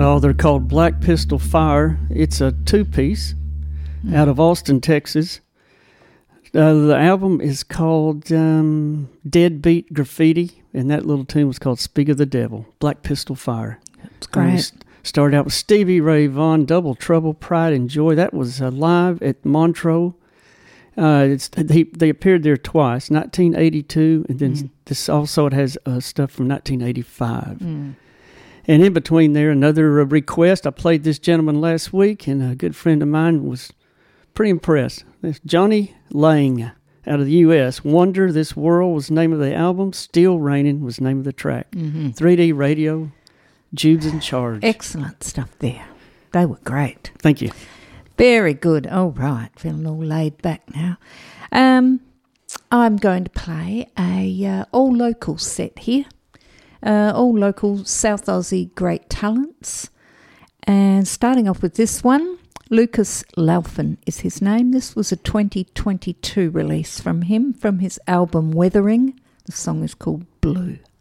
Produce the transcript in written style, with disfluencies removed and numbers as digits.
Oh, they're called Black Pistol Fire. It's a two-piece out of Austin, Texas. The album is called Deadbeat Graffiti, and that little tune was called Speak of the Devil, Black Pistol Fire. That's great. Started out with Stevie Ray Vaughan, Double Trouble, Pride and Joy. That was live at Montreux. They appeared there twice, 1982, and then this also it has stuff from 1985. And in between there, another request. I played this gentleman last week, and a good friend of mine was pretty impressed. It's Johnny Lang out of the U.S. Wonder This World was the name of the album. Still Raining was the name of the track. 3D Radio, Jude's in Charge. Excellent stuff there. They were great. Thank you. Very good. All right. Feeling all laid back now. I'm going to play a all local set here. All local South Aussie great talents. And starting off with this one, Lucas Laufin is his name. This was a 2022 release from him, from his album Weathering. The song is called Blue.